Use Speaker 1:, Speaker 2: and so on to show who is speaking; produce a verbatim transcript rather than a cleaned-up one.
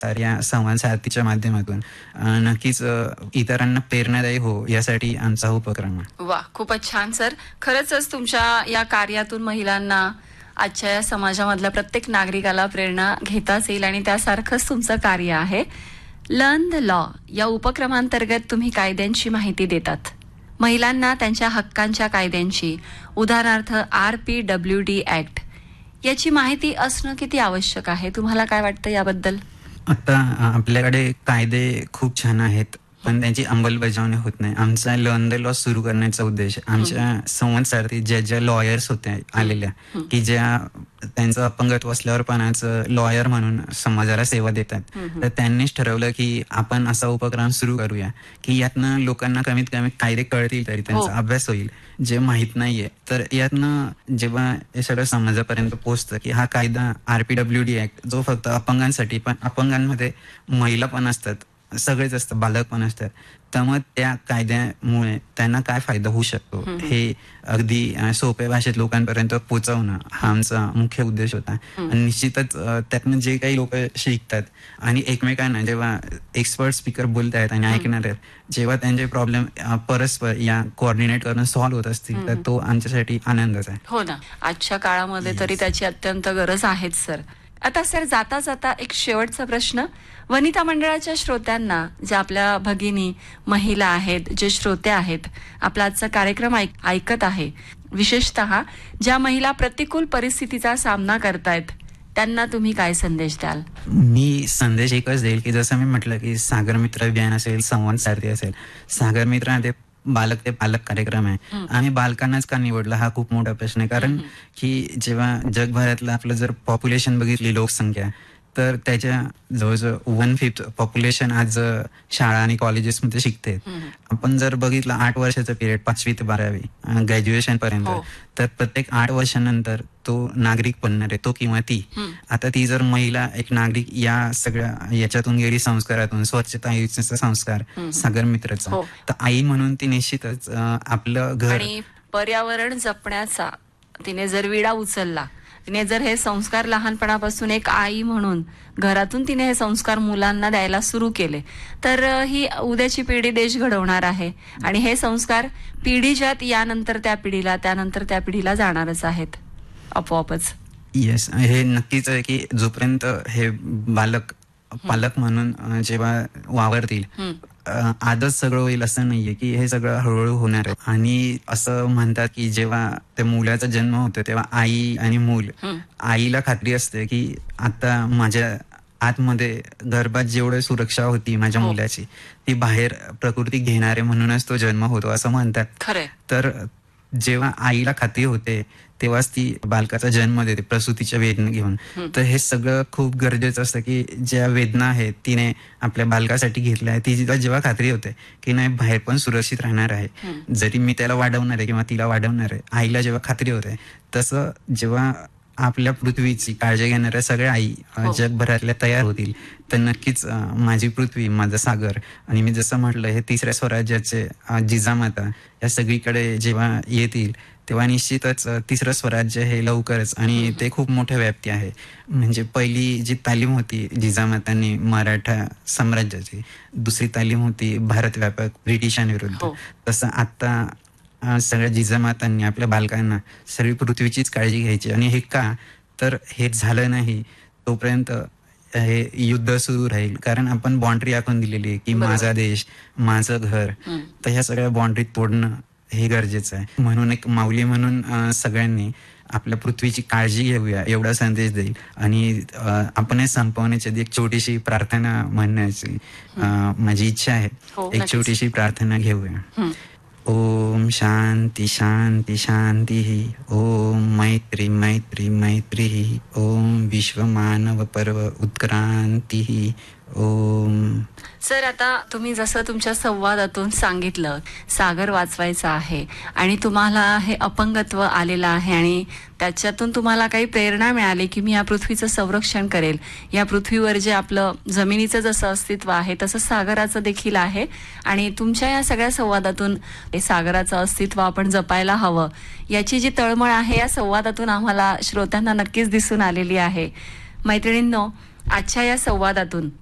Speaker 1: तर या संवाद सारथीच्या माध्यमातून नक्कीच इतरांना प्रेरणादायी हो यासाठी आमचा उपक्रम आहे.
Speaker 2: वा, खूपच छान सर. खरंच तुमच्या या कार्यातून महिलांना, आजच्या या समाजामधल्या प्रत्येक नागरिकाला प्रेरणा घेताच येईल आणि त्यासारखंच तुमचं कार्य आहे. लर्न द लॉ या उपक्रमांतर्गत तुम्ही कायद्यांची माहिती देतात महिलांना, त्यांच्या हक्कांच्या कायद्यांची, उदाहरणार्थ R P W D act, याची माहिती असणं किती आवश्यक आहे? तुम्हाला काय वाटतं याबद्दल?
Speaker 1: आता आपल्याकडे कायदे खूप छान आहेत, पण त्यांची अंमलबजावणी होत नाही. आमचा लर्न द लॉ सुरू करण्याचा उद्देश आमच्या संवाद सारथी ज्या ज्या लॉयर्स होत्या आलेल्या, की ज्या त्यांचं अपंगत्व असल्यावर पणाचं लॉयर म्हणून समाजाला सेवा देतात, तर त्यांनीच ठरवलं की आपण असा उपक्रम सुरू करूया की यातनं लोकांना कमीत कमी कायदे कळतील, तरी त्यांचा अभ्यास होईल. जे माहित नाहीये तर यातनं जेव्हा हे सगळं समाजापर्यंत पोहोचतं की हा कायदा R P W D act जो फक्त अपंगांसाठी, पण अपंगांमध्ये महिला पण असतात, सगळेच असतात, बालक पण असतात, त्यामुळे त्या कायद्यामुळे त्यांना काय फायदा होऊ शकतो हे अगदी सोप्या भाषेत लोकांपर्यंत पोहोचवणं हा आमचा मुख्य उद्देश होता. आणि निश्चितच त्यातनं जे काही लोक शिकतात आणि एकमेकांना जेव्हा एक्सपर्ट स्पीकर बोलतायत आणि ऐकणार आहेत, जेव्हा त्यांचे प्रॉब्लेम परस्पर या कोऑर्डिनेट करून सॉल्व्ह होत असतील, तर तो आमच्यासाठी आनंदच आहे.
Speaker 2: हो ना, आजच्या काळामध्ये तरी त्याची अत्यंत गरज आहेच सर. आता सर, जाता जाता एक शेवटचा प्रश्न. वनिता मंडळाच्या श्रोत्यांना, ज्या आपल्या भगिनी महिला आहेत, जे श्रोते आहेत, आपला आजचा कार्यक्रम ऐक ऐकत आहे, विशेषतः ज्या महिला प्रतिकूल परिस्थितीचा सामना करतायत, त्यांना तुम्ही काय संदेश द्याल?
Speaker 1: मी संदेश एकच देईल की जसं मी म्हटलं की सागर मित्र अभियान असेल, संवाद सारथी असेल, सागर मित्र ते बालक ते पालक कार्यक्रम आहे. आम्ही बालकांनाच का निवडला हा खूप मोठा प्रश्न आहे, कारण की जेव्हा जगभरातलं आपलं जर पॉप्युलेशन बघितली, लोकसंख्या, तर त्याच्या जवळजवळ वन फिफ्थ पॉप्युलेशन आज शाळा आणि कॉलेजेसमध्ये शिकते. आपण जर बघितलं आठ वर्षाचा पिरियड, पाचवी ते बारावी ग्रॅज्युएशन पर्यंत, तर प्रत्येक आठ वर्षानंतर तो नागरिक बनणार आहे, तो किंवा ती. आता ती जर महिला एक नागरिक या सगळ्या याच्यातून गेली, संस्कारातून, स्वच्छता युक्तीचा संस्कार सागर मित्राचा, तर आई म्हणून ती निश्चितच आपलं घर
Speaker 2: आणि पर्यावरण जपण्याचा तिने जर विडा उचलला, तिने जर हे संस्कार लहानपणापासून एक आई म्हणून घरातून तिने हे संस्कार मुलांना द्यायला सुरू केले, तर ही उद्याची पिढी देश घडवणार आहे. आणि हे संस्कार पिढीजात यानंतर त्या पिढीला, त्यानंतर त्या पिढीला जाणारच आहेत आपोआपच.
Speaker 1: येस, हे नक्कीच आहे की जोपर्यंत हे बालक पालक म्हणून जेव्हा वावरतील, आजच सगळं होईल असं नाहीये, की हे सगळं हळूहळू होणार आहे. आणि असं म्हणतात की जेव्हा त्या मुलाचा जन्म होतो तेव्हा आई आणि मूल, आईला खात्री असते की आता माझ्या आतमध्ये गर्भात जेवढी सुरक्षा होती माझ्या मुलाची, ती बाहेर प्रकृती घेणारे म्हणूनच तो जन्म होतो असं म्हणतात.
Speaker 2: खरंय.
Speaker 1: तर जेव्हा आईला खात्री होते तेव्हाच ती बालकाचा जन्म देते प्रसूतीच्या वेदना घेऊन. तर हे सगळं खूप गरजेचं असतं की ज्या वेदना आहेत तिने आपल्या बालकासाठी घेतल्या आहे, तिला जेव्हा खात्री होते की नाही बाहेर पण सुरक्षित राहणार आहे, जरी मी त्याला वाढवणार आहे किंवा तिला वाढवणार आहे, आईला जेव्हा खात्री होते, तसं जेव्हा आपल्या पृथ्वीची काळजी घेणाऱ्या सगळ्या आई जगभरातल्या तयार होतील, तर नक्कीच माझी पृथ्वी, माझा सागर आणि मी जसं म्हटलं हे तिसऱ्या स्वराज्याचे जिजामाता या सगळीकडे जेव्हा येतील, तेव्हा निश्चितच तिसरं स्वराज्य हे लवकरच, आणि ते खूप मोठ्या व्याप्ती आहे. म्हणजे पहिली जी तालीम होती जिजामातांनी मराठा साम्राज्याची, दुसरी तालीम होती भारत व्यापक ब्रिटिशांविरुद्ध, तसं आता सगळ्या जिजामातांनी आपल्या बालकांना सगळी पृथ्वीचीच काळजी घ्यायची. आणि हे का, तर हे झालं नाही तोपर्यंत हे युद्ध सुरू राहील, कारण आपण बाउंड्री आखून दिलेली आहे की माझा देश, माझं घर, तर ह्या सगळ्या बाउंड्री तोडणं हे गरजेचं आहे. म्हणून एक माऊली म्हणून सगळ्यांनी आपल्या पृथ्वीची काळजी घेऊया एवढा संदेश देईल. आणि आपण हे संपवण्याची आधी एक छोटीशी प्रार्थना म्हणण्याची माझी इच्छा आहे. एक छोटीशी प्रार्थना घेऊया. ओम शांती शांती शांती. ओम मैत्री मैत्री मैत्री. ओम विश्व मानव पर्व उत्क्रांती. ओम.
Speaker 2: सर, आता तुम्ही जसं तुमच्या संवादातून सांगितलं, सागर वाचवायचा आहे आणि तुम्हाला हे अपंगत्व आलेलं आहे आणि त्याच्यातून तुम्हाला काही प्रेरणा मिळाली की मी या पृथ्वीचं संरक्षण करेल. या पृथ्वीवर जे आपलं जमिनीचं जसं अस्तित्व आहे तसं सागराचं देखील आहे आणि तुमच्या या सगळ्या संवादातून हे सागराचं अस्तित्व आपण जपायला हवं याची जी तळमळ आहे या संवादातून आम्हाला श्रोत्यांना नक्कीच दिसून आलेली आहे. मैत्रिणींनो, आजच्या या संवादातून